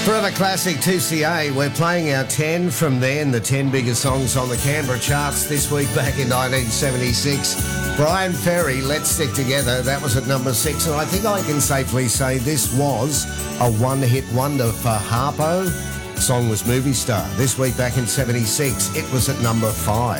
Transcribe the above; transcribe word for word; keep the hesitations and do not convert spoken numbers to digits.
Forever Classic two C A. We're playing our ten from then, the ten biggest songs on the Canberra charts this week back in nineteen seventy-six. Brian Ferry, Let's Stick Together, that was at number six, and I think I can safely say this was a one-hit wonder for Harpo. The song was Movie Star. This week back in seventy-six, it was at number five.